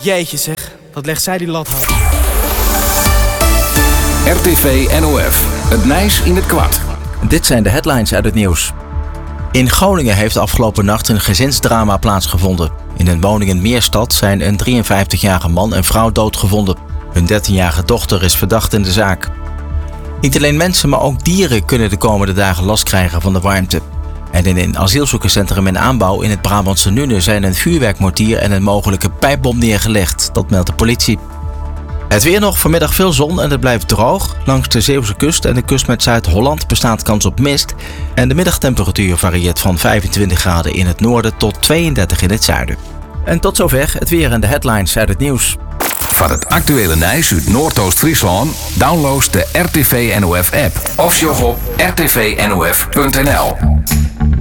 Jeetje zeg, wat legt zij die lat hoog. RTV NOF, het Nijs in het kwart. Dit zijn de headlines uit het nieuws. In Groningen heeft afgelopen nacht een gezinsdrama plaatsgevonden. In een woning in Meerstad zijn een 53-jarige man en vrouw doodgevonden. Hun 13-jarige dochter is verdacht in de zaak. Niet alleen mensen, maar ook dieren kunnen de komende dagen last krijgen van de warmte. En in een asielzoekerscentrum in aanbouw in het Brabantse Nune zijn een vuurwerkmortier en een mogelijke pijpbom neergelegd. Dat meldt de politie. Het weer nog, vanmiddag veel zon en het blijft droog. Langs de Zeeuwse kust en de kust met Zuid-Holland bestaat kans op mist. En de middagtemperatuur varieert van 25 graden in het noorden tot 32 in het zuiden. En tot zover het weer en de headlines uit het nieuws. Van het actuele Nijs uit Noordoost-Friesland download de RTV NOF app of sjog op rtvnof.nl.